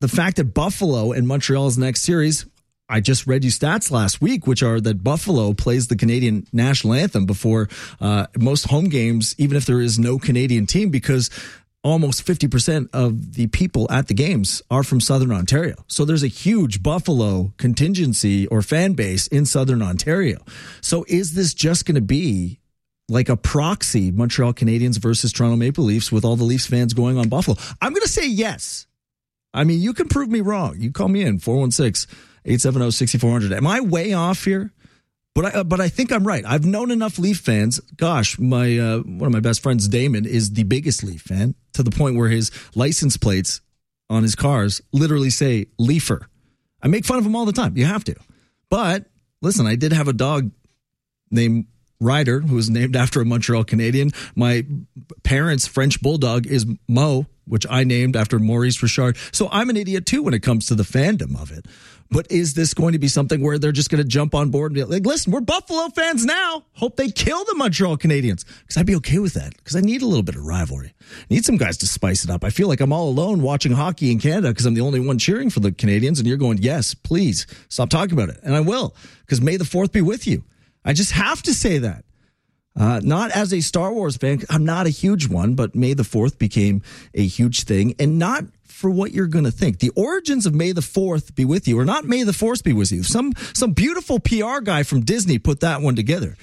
the fact that Buffalo and Montreal's next series, I just read you stats last week, which are that Buffalo plays the Canadian national anthem before most home games, even if there is no Canadian team, because almost 50% of the people at the games are from Southern Ontario. So there's a huge Buffalo contingency or fan base in Southern Ontario. So is this just going to be like a proxy Montreal Canadiens versus Toronto Maple Leafs with all the Leafs fans going on Buffalo? I'm going to say yes. I mean, you can prove me wrong. You call me in, 416-870-6400. Am I way off here? But I think I'm right. I've known enough Leaf fans. Gosh, my one of my best friends, Damon, is the biggest Leaf fan, to the point where his license plates on his cars literally say Leafer. I make fun of him all the time. You have to. But listen, I did have a dog named Ryder, who was named after a Montreal Canadian. My parents' French bulldog is Mo, which I named after Maurice Richard. So I'm an idiot too when it comes to the fandom of it. But is this going to be something where they're just going to jump on board and be like, listen, we're Buffalo fans now. Hope they kill the Montreal Canadiens. Because I'd be okay with that. Because I need a little bit of rivalry. Need some guys to spice it up. I feel like I'm all alone watching hockey in Canada because I'm the only one cheering for the Canadians. And you're going, yes, please stop talking about it. And I will. Because May the 4th be with you. I just have to say that. Not as a Star Wars fan. I'm not a huge one, but May the 4th became a huge thing. And not for what you're going to think. The origins of May the 4th be with you, or not May the 4th be with you. Some beautiful PR guy from Disney put that one together.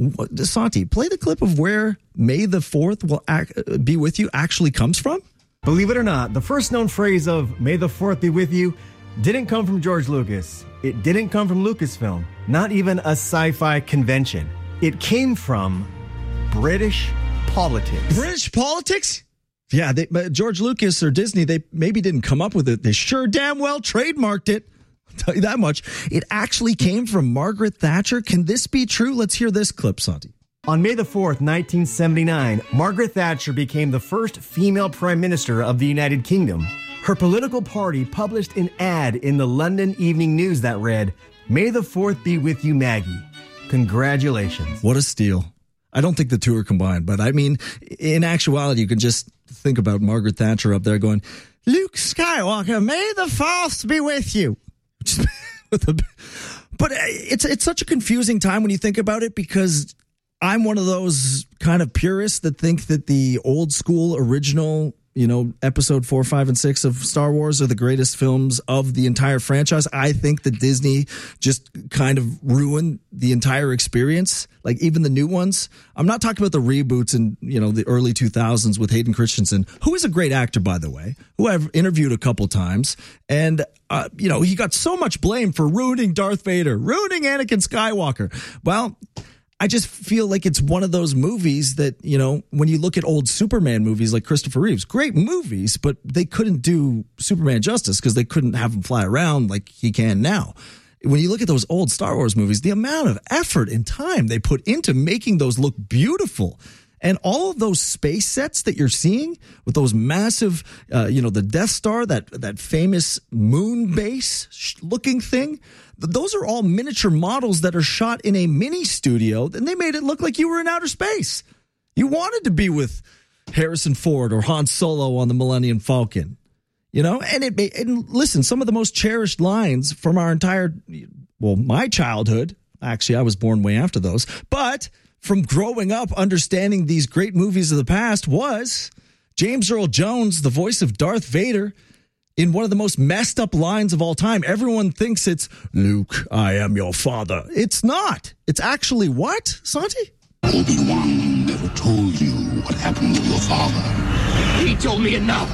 Santi, play the clip of where May the 4th will be with you actually comes from. Believe it or not, the first known phrase of May the 4th be with you didn't come from George Lucas. It didn't come from Lucasfilm. Not even a sci-fi convention. It came from British politics. British politics? Yeah, George Lucas or Disney, they maybe didn't come up with it. They sure damn well trademarked it. I'll tell you that much. It actually came from Margaret Thatcher. Can this be true? Let's hear this clip, Santi. On May the 4th, 1979, Margaret Thatcher became the first female prime minister of the United Kingdom. Her political party published an ad in the London Evening News that read, "May the 4th be with you, Maggie. Congratulations." What a steal. I don't think the two are combined, but I mean, in actuality, you can just think about Margaret Thatcher up there going, "Luke Skywalker, may the Force be with you." But it's such a confusing time when you think about it, because I'm one of those kind of purists that think that the old school original, episode 4, 5, and 6 of Star Wars are the greatest films of the entire franchise. I think that Disney just kind of ruined the entire experience, like even the new ones. I'm not talking about the reboots in, the early 2000s with Hayden Christensen, who is a great actor, by the way, who I've interviewed a couple times. And, he got so much blame for ruining Darth Vader, ruining Anakin Skywalker. Well, I just feel like it's one of those movies that, when you look at old Superman movies like Christopher Reeves, great movies, but they couldn't do Superman justice because they couldn't have him fly around like he can now. When you look at those old Star Wars movies, the amount of effort and time they put into making those look beautiful, and all of those space sets that you're seeing with those massive, the Death Star, that famous moon base looking thing, those are all miniature models that are shot in a mini studio, and they made it look like you were in outer space. You wanted to be with Harrison Ford or Han Solo on the Millennium Falcon, and listen, some of the most cherished lines from our my childhood, actually I was born way after those, but from growing up understanding these great movies of the past was James Earl Jones, the voice of Darth Vader, in one of the most messed up lines of all time. Everyone thinks it's, "Luke, I am your father." It's not. It's actually what, Santi? Obi-Wan never told you what happened to your father. He told me enough.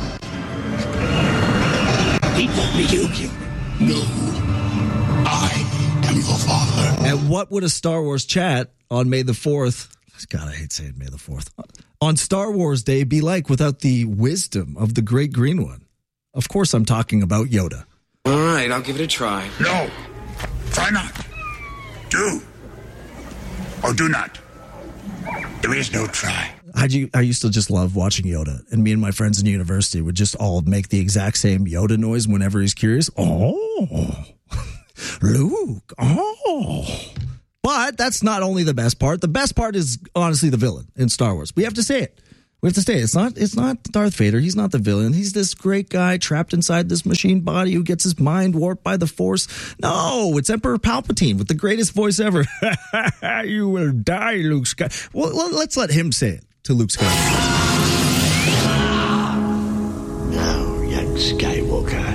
He told me you. No, I am your father. And what would a Star Wars chat on May the 4th, God, I hate saying May the 4th, on Star Wars Day be like without the wisdom of the great green one? Of course I'm talking about Yoda. All right, I'll give it a try. No, try not. Do or do not. There is no try. I used to just love watching Yoda, and me and my friends in university would just all make the exact same Yoda noise whenever he's curious. Oh, Luke, oh. But that's not only the best part. The best part is honestly the villain in Star Wars. We have to say it. We have to say it's not Darth Vader. He's not the villain. He's this great guy trapped inside this machine body who gets his mind warped by the Force. No, it's Emperor Palpatine with the greatest voice ever. You will die, Luke Skywalker. Well, let's let him say it to Luke Skywalker. Now, young Skywalker,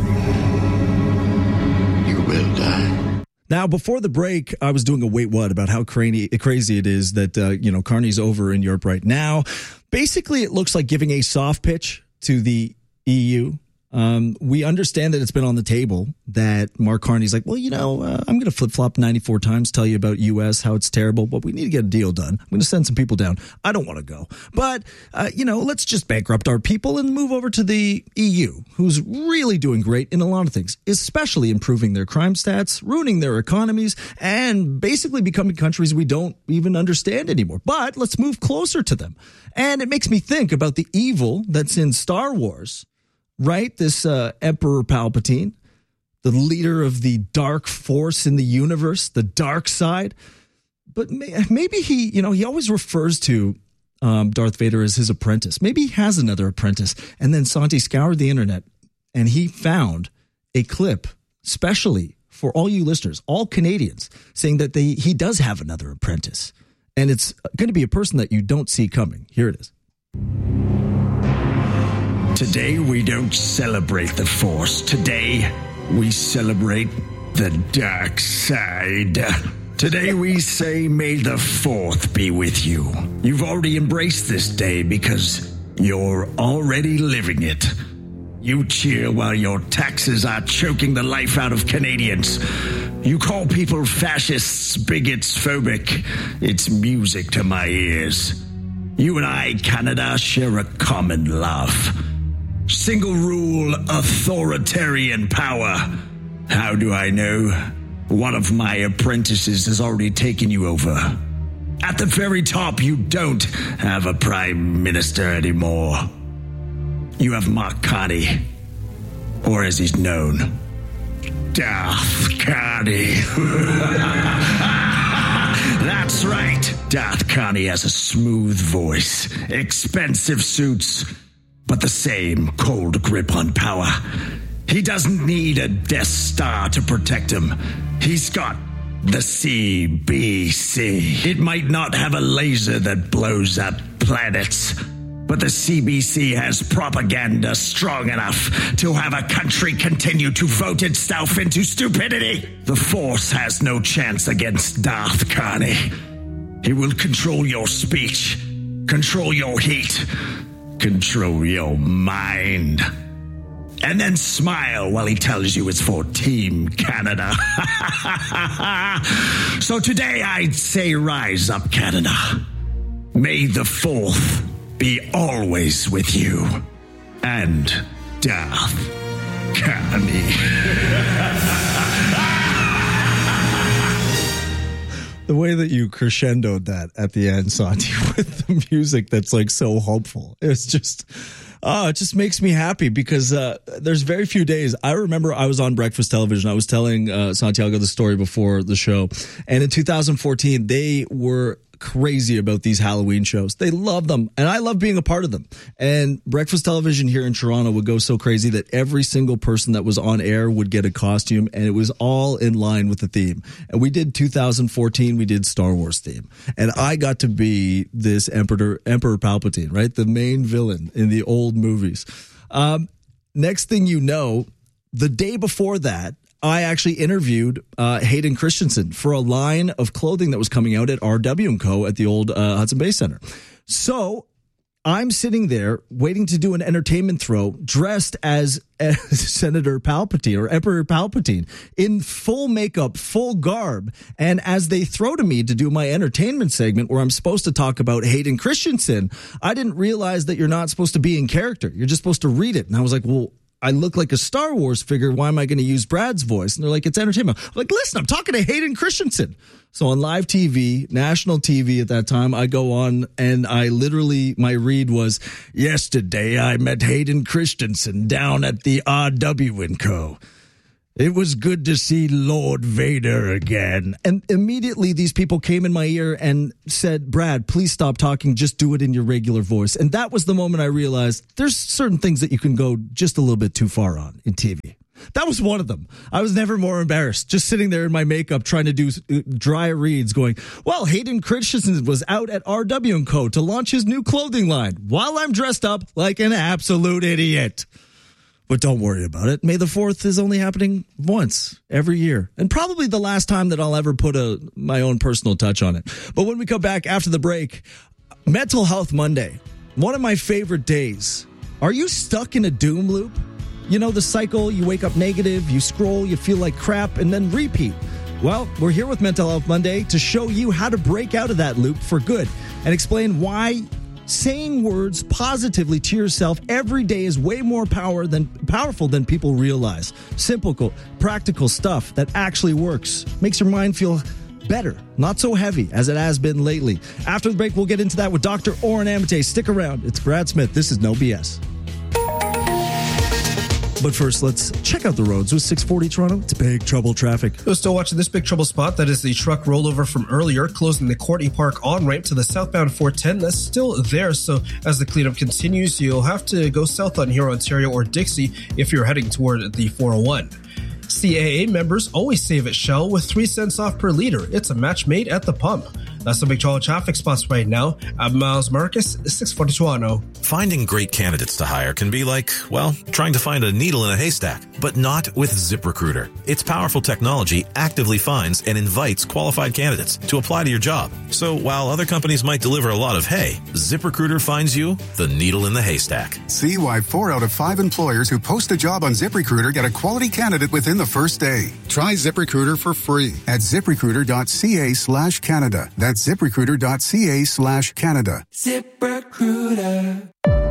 you will die. Now, before the break, I was doing a wait what about how crazy it is that, Carney's over in Europe right now. Basically, it looks like giving a soft pitch to the EU. We understand that it's been on the table that Mark Carney's like, well, I'm going to flip-flop 94 times, tell you about U.S., how it's terrible, but we need to get a deal done. I'm going to send some people down. I don't want to go. But, let's just bankrupt our people and move over to the EU, who's really doing great in a lot of things, especially improving their crime stats, ruining their economies, and basically becoming countries we don't even understand anymore. But let's move closer to them. And it makes me think about the evil that's in Star Wars. Right? This Emperor Palpatine, the leader of the dark force in the universe, the dark side. But maybe he always refers to Darth Vader as his apprentice. Maybe he has another apprentice. And then Santi scoured the internet and he found a clip, specially for all you listeners, all Canadians, saying that he does have another apprentice. And it's going to be a person that you don't see coming. Here it is. Today we don't celebrate the Force. Today we celebrate the dark side. Today we say, may the 4th be with you. You've already embraced this day because you're already living it. You cheer while your taxes are choking the life out of Canadians. You call people fascists, bigots, phobic. It's music to my ears. You and I, Canada, share a common love. Single rule, authoritarian power. How do I know? One of my apprentices has already taken you over. At the very top, you don't have a prime minister anymore. You have Mark Carney, or as he's known, Darth Carney. That's right. Darth Carney has a smooth voice, expensive suits, but the same cold grip on power. He doesn't need a Death Star to protect him. He's got the CBC. It might not have a laser that blows up planets, but the CBC has propaganda strong enough to have a country continue to vote itself into stupidity. The Force has no chance against Darth Carney. He will control your speech, control your heat, control your mind, and then smile while he tells you it's for Team Canada. So today I'd say rise up, Canada. May the 4th be always with you. And Darth Carney. The way that you crescendoed that at the end, Santi, with the music that's like so hopeful. It's just, it just makes me happy because there's very few days. I remember I was on breakfast television. I was telling Santiago the story before the show. And in 2014, they were crazy about these Halloween shows. They love them. And I love being a part of them. And breakfast television here in Toronto would go so crazy that every single person that was on air would get a costume, and it was all in line with the theme. And we did 2014, we did Star Wars theme. And I got to be this Emperor Palpatine, right? The main villain in the old movies. Next thing you know, the day before that, I actually interviewed Hayden Christensen for a line of clothing that was coming out at RW & Co. at the old Hudson Bay Center. So I'm sitting there waiting to do an entertainment throw dressed as Senator Palpatine or Emperor Palpatine in full makeup, full garb. And as they throw to me to do my entertainment segment where I'm supposed to talk about Hayden Christensen, I didn't realize that you're not supposed to be in character. You're just supposed to read it. And I was like, well, I look like a Star Wars figure. Why am I going to use Brad's voice? And they're like, it's entertainment. I'm like, listen, I'm talking to Hayden Christensen. So on live TV, national TV at that time, I go on and I literally, my read was, yesterday I met Hayden Christensen down at the RW & Co. It was good to see Lord Vader again. And immediately these people came in my ear and said, Brad, please stop talking. Just do it in your regular voice. And that was the moment I realized there's certain things that you can go just a little bit too far on in TV. That was one of them. I was never more embarrassed, just sitting there in my makeup trying to do dry reads going, well, Hayden Christensen was out at RW & Co. to launch his new clothing line while I'm dressed up like an absolute idiot. But don't worry about it. May the 4th is only happening once every year. And probably the last time that I'll ever put my own personal touch on it. But when we come back after the break, Mental Health Monday, one of my favorite days. Are you stuck in a doom loop? You know, the cycle, you wake up negative, you scroll, you feel like crap, and then repeat. Well, we're here with Mental Health Monday to show you how to break out of that loop for good and explain why saying words positively to yourself every day is way more powerful than people realize. Simple, practical stuff that actually works. Makes your mind feel better, not so heavy as it has been lately. After the break, we'll get into that with Dr. Oren Amate. Stick around. It's Brad Smith. This is No BS. But first, let's check out the roads with 640 Toronto. It's big trouble traffic. We're still watching this big trouble spot. That is the truck rollover from earlier, closing the Courtney Park on-ramp to the southbound 410. That's still there, so as the cleanup continues, you'll have to go south on Huron, Ontario, or Dixie if you're heading toward the 401. CAA members always save at Shell with 3 cents off per liter. It's a match made at the pump. That's the big trouble traffic spots right now. I'm Miles Marcus, 640 Toronto. Finding great candidates to hire can be like, well, trying to find a needle in a haystack, but not with ZipRecruiter. Its powerful technology actively finds and invites qualified candidates to apply to your job. So while other companies might deliver a lot of hay, ZipRecruiter finds you the needle in the haystack. See why 4 out of 5 employers who post a job on ZipRecruiter get a quality candidate within the first day. Try ZipRecruiter for free at ZipRecruiter.ca/Canada. That's ZipRecruiter.ca/Canada. ZipRecruiter.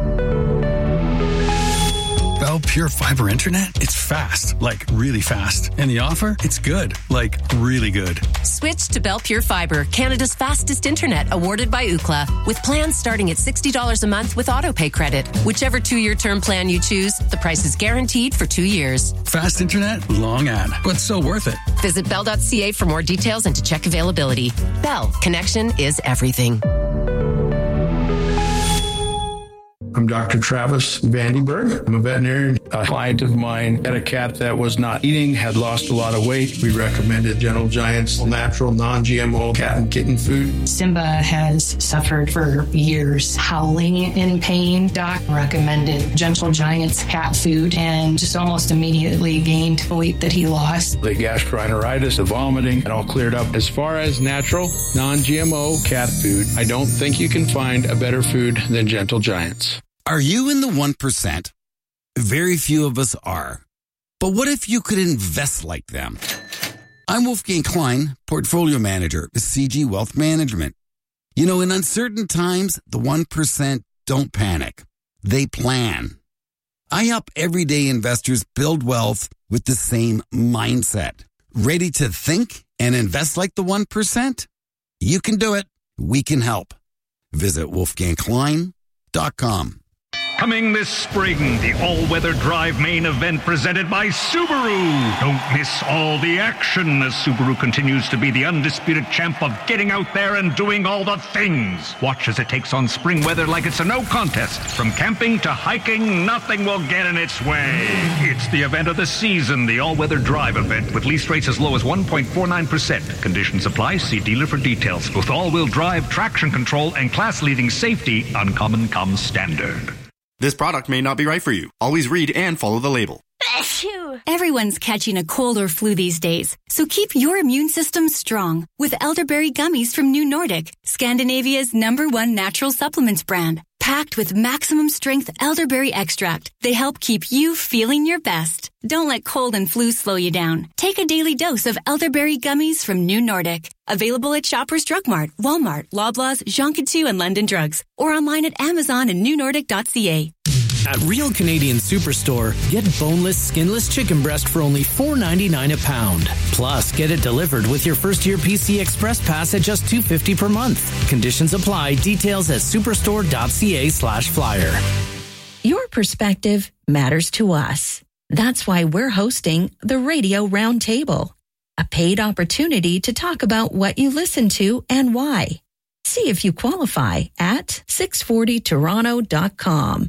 Bell Pure Fiber Internet? It's fast, like really fast. And the offer? It's good, like really good. Switch to Bell Pure Fiber, Canada's fastest internet, awarded by Ookla, with plans starting at $60 a month with autopay credit. Whichever 2-year term plan you choose, the price is guaranteed for 2 years. Fast internet, long ad, but so worth it. Visit bell.ca for more details and to check availability. Bell, connection is everything. I'm Dr. Travis Vandenberg. I'm a veterinarian. A client of mine had a cat that was not eating, had lost a lot of weight. We recommended Gentle Giant's natural, non-GMO cat and kitten food. Simba has suffered for years, howling in pain. Doc recommended Gentle Giant's cat food and just almost immediately gained the weight that he lost. The gastroenteritis, the vomiting, it all cleared up. As far as natural, non-GMO cat food, I don't think you can find a better food than Gentle Giant's. Are you in the 1%? Very few of us are. But what if you could invest like them? I'm Wolfgang Klein, Portfolio Manager with CG Wealth Management. You know, in uncertain times, the 1% don't panic. They plan. I help everyday investors build wealth with the same mindset. Ready to think and invest like the 1%? You can do it. We can help. Visit wolfgangklein.com. Coming this spring, the all-weather drive main event presented by Subaru. Don't miss all the action as Subaru continues to be the undisputed champ of getting out there and doing all the things. Watch as it takes on spring weather like it's a no contest. From camping to hiking, nothing will get in its way. It's the event of the season, the all-weather drive event, with lease rates as low as 1.49%. Conditions apply. See dealer for details. With all-wheel drive, traction control, and class-leading safety, Uncommon comes standard. This product may not be right for you. Always read and follow the label. Everyone's catching a cold or flu these days, so keep your immune system strong with elderberry gummies from New Nordic, Scandinavia's #1 natural supplements brand. Packed with maximum strength elderberry extract, they help keep you feeling your best. Don't let cold and flu slow you down. Take a daily dose of elderberry gummies from New Nordic. Available at Shoppers Drug Mart, Walmart, Loblaws, Jean Coutu, and London Drugs, or online at Amazon and newnordic.ca. At Real Canadian Superstore, get boneless, skinless chicken breast for only $4.99 a pound. Plus, get it delivered with your first-year PC Express Pass at just $2.50 per month. Conditions apply. Details at superstore.ca/flyer. Your perspective matters to us. That's why we're hosting the Radio Roundtable, a paid opportunity to talk about what you listen to and why. See if you qualify at 640toronto.com.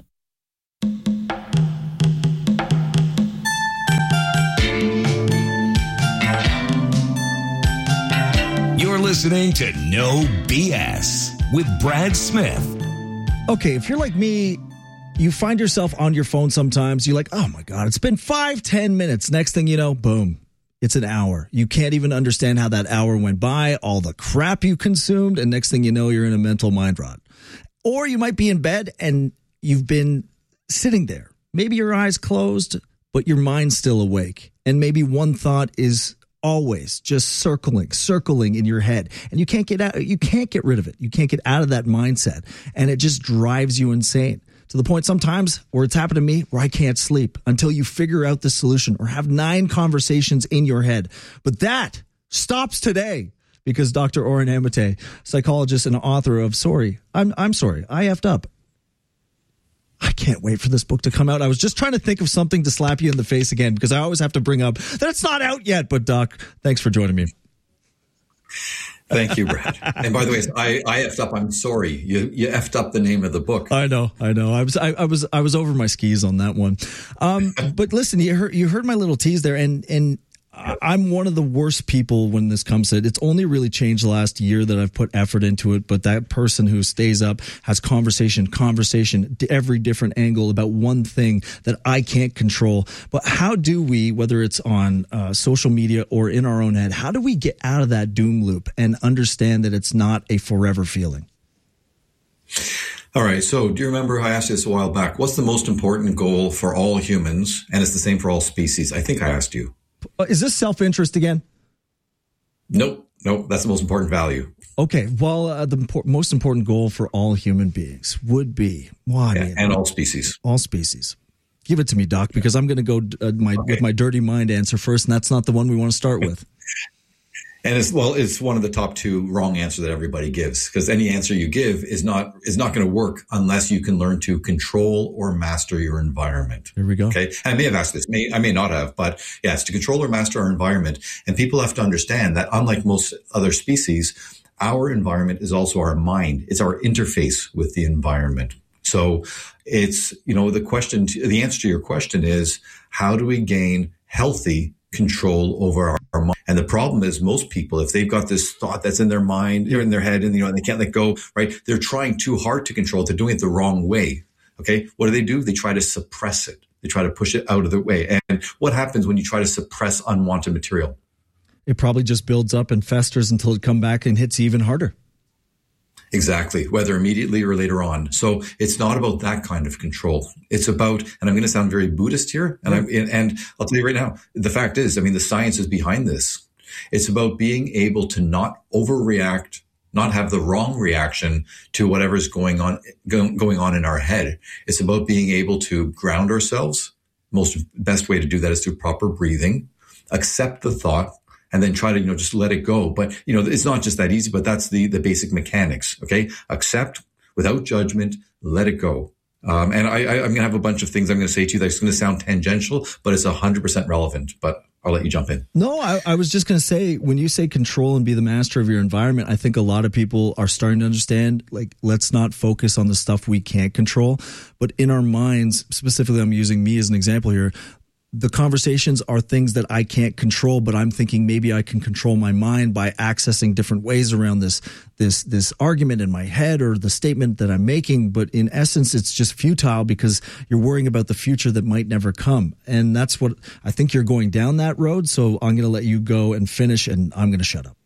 You're listening to No BS with Brad Smith. Okay, if you're like me, you find yourself on your phone sometimes. You're like, oh my God, it's been 5-10 minutes. Next thing you know, boom, it's an hour. You can't even understand how that hour went by, all the crap you consumed, and next thing you know, you're in a mental mind rot. Or you might be in bed and you've been sitting there. Maybe your eyes closed, but your mind's still awake. And maybe one thought is always just circling in your head, and you can't get out. You can't get rid of it. You can't get out of that mindset, and it just drives you insane to the point sometimes where it's happened to me where I can't sleep until you figure out the solution or have 9 conversations in your head. But that stops today because Dr. Oren Amitay, psychologist and author of Sorry, I'm Sorry, I effed up. I can't wait for this book to come out. I was just trying to think of something to slap you in the face again because I always have to bring up that it's not out yet. But Doc, thanks for joining me. Thank you, Brad. And by the way, I effed up. I'm sorry. You effed up the name of the book. I know. I was over my skis on that one. But listen, you heard my little tease there, and I'm one of the worst people when this comes to it. It's only really changed last year that I've put effort into it. But that person who stays up has conversation, every different angle about one thing that I can't control. But how do we, whether it's on social media or in our own head, how do we get out of that doom loop and understand that it's not a forever feeling? All right. So do you remember I asked you this a while back? What's the most important goal for all humans? And it's the same for all species. I think I asked you. Is this self-interest again? Nope. That's the most important value. Okay. Well, the most important goal for all human beings would be and all species. All species. Give it to me, Doc, because I'm going to go with my dirty mind answer first, and that's not the one we want to start with. And it's one of the top 2 wrong answers that everybody gives, because any answer you give is not going to work unless you can learn to control or master your environment. Here we go. Okay. I may have asked this. I may not have, but yeah, it's to control or master our environment. And people have to understand that unlike most other species, our environment is also our mind. It's our interface with the environment. So it's, the answer to your question is, how do we gain healthy control over our mind? And the problem is most people, if they've got this thought that's in their mind, in their head, and and they can't let go, right? They're trying too hard to control it. They're doing it the wrong way. Okay. What do? They try to suppress it. They try to push it out of the way. And what happens when you try to suppress unwanted material? It probably just builds up and festers until it comes back and hits even harder. Exactly, whether immediately or later on. So it's not about that kind of control. It's about, and I'm going to sound very Buddhist here, and I'll tell you right now, the fact is, the science is behind this. It's about being able to not overreact, not have the wrong reaction to whatever's going on in our head. It's about being able to ground ourselves. Best way to do that is through proper breathing, accept the thought, and then try to, just let it go. But, it's not just that easy, but that's the basic mechanics. Okay. Accept without judgment, let it go. And I'm going to have a bunch of things I'm going to say to you that's going to sound tangential, but it's 100% relevant, but I'll let you jump in. No, I was just going to say, when you say control and be the master of your environment, I think a lot of people are starting to understand, let's not focus on the stuff we can't control, but in our minds, specifically, I'm using me as an example here. The conversations are things that I can't control, but I'm thinking maybe I can control my mind by accessing different ways around this argument in my head or the statement that I'm making. But in essence, it's just futile because you're worrying about the future that might never come. And that's what I think you're going down that road. So I'm going to let you go and finish, and I'm going to shut up.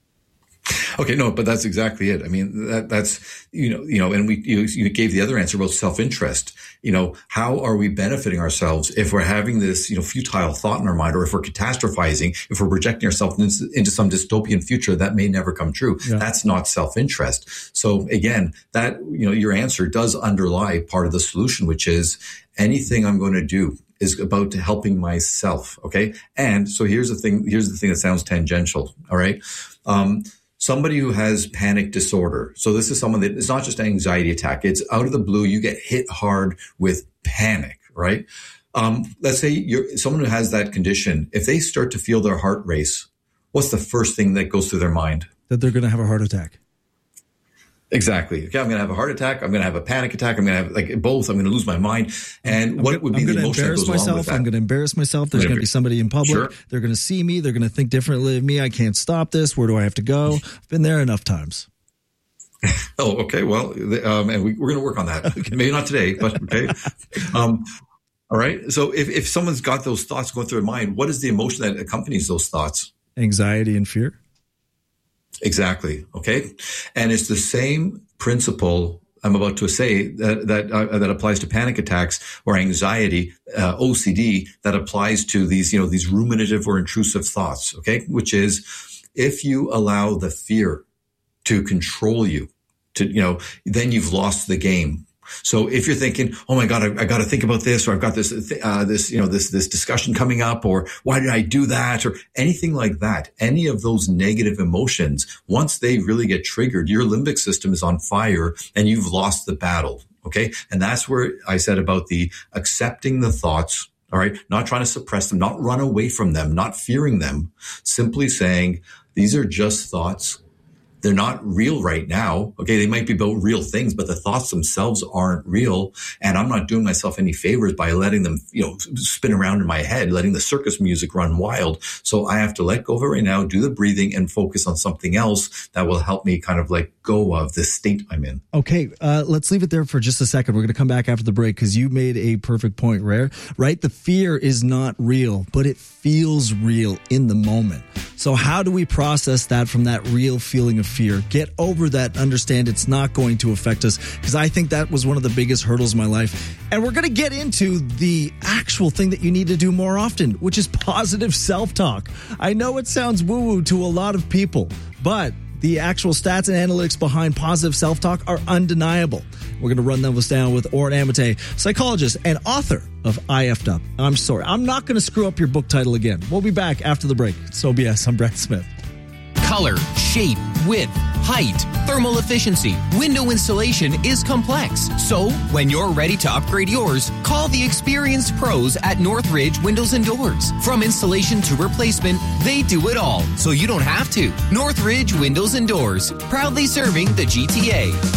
Okay, no, but that's exactly it. That's, and you gave the other answer about self-interest. How are we benefiting ourselves if we're having this, futile thought in our mind, or if we're catastrophizing, if we're projecting ourselves into some dystopian future that may never come true? Yeah. That's not self-interest. So again, that, your answer does underlie part of the solution, which is anything I'm going to do is about helping myself. Okay. And so here's the thing that sounds tangential. All right. Somebody who has panic disorder. So this is someone that it's not just an anxiety attack. It's out of the blue. You get hit hard with panic, right? let's say someone who has that condition, if they start to feel their heart race, what's the first thing that goes through their mind? That they're going to have a heart attack. Exactly. Okay, I'm going to have a heart attack. I'm going to have a panic attack. I'm going to have both. I'm going to lose my mind. And what would be the emotion that goes along with that? I'm going to embarrass myself. There's going to be somebody in public. Sure. They're going to see me. They're going to think differently of me. I can't stop this. Where do I have to go? I've been there enough times. Oh, okay. Well, and we're going to work on that. Okay. Maybe not today, but okay. All right. So if someone's got those thoughts going through their mind, what is the emotion that accompanies those thoughts? Anxiety and fear. Exactly. Okay. And it's the same principle I'm about to say that applies to panic attacks or anxiety, OCD, that applies to these ruminative or intrusive thoughts. Okay. Which is, if you allow the fear to control you, then you've lost the game. So if you're thinking, oh my God, I got to think about this, or I've got this discussion coming up, or why did I do that, or anything like that, any of those negative emotions, once they really get triggered, your limbic system is on fire and you've lost the battle. Okay. And that's where I said about the accepting the thoughts. All right. Not trying to suppress them, not run away from them, not fearing them, simply saying, these are just thoughts. They're not real right now. Okay. They might be about real things, but the thoughts themselves aren't real. And I'm not doing myself any favors by letting them, spin around in my head, letting the circus music run wild. So I have to let go of it right now, do the breathing, and focus on something else that will help me kind of let go of the state I'm in. Okay. Let's leave it there for just a second. We're going to come back after the break because you made a perfect point, Rare, right? The fear is not real, but it feels real in the moment. So how do we process that from that real feeling of fear? Get over that, understand it's not going to affect us, because I think that was one of the biggest hurdles in my life. And we're going to get into the actual thing that you need to do more often, which is positive self-talk. I know it sounds woo-woo to a lot of people, but the actual stats and analytics behind positive self-talk are undeniable. We're going to run those down with Oren Amate, psychologist and author of I F'd Up. I'm sorry, I'm not going to screw up your book title again. We'll be back after the break. It's OBS. I'm Brett Smith. Color, shape, width, height, thermal efficiency, window installation is complex. So, when you're ready to upgrade yours, call the experienced pros at Northridge Windows and Doors. From installation to replacement, they do it all, so you don't have to. Northridge Windows and Doors, proudly serving the GTA.